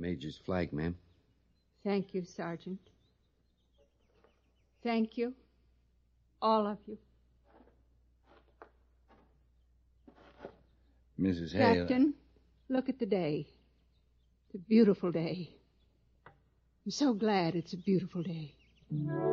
Major's flag, ma'am. Thank you, Sergeant. Thank you, all of you. Mrs. Hale. Captain, look at the day. It's a beautiful day. I'm so glad it's a beautiful day.